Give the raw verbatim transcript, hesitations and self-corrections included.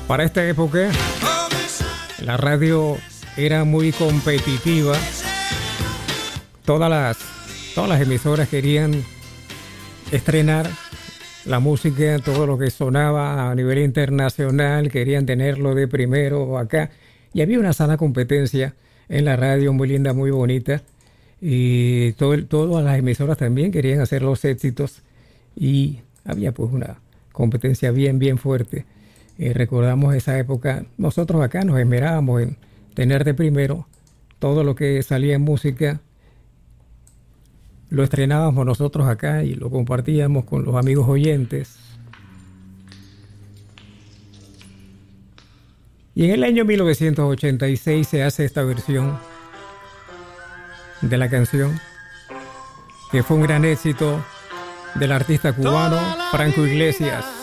Para esta época, la radio era muy competitiva. Todas las, todas las emisoras querían estrenar la música, todo lo que sonaba a nivel internacional, querían tenerlo de primero acá. Y había una sana competencia en la radio, muy linda, muy bonita. Y todo, todas las emisoras también querían hacer los éxitos. Y había pues una competencia bien, bien fuerte. Eh, recordamos esa época. Nosotros acá nos esmerábamos en tener de primero todo lo que salía en música. Lo estrenábamos nosotros acá y lo compartíamos con los amigos oyentes. Y en el año mil novecientos ochenta y seis se hace esta versión de la canción, que fue un gran éxito del artista cubano Franco Iglesias.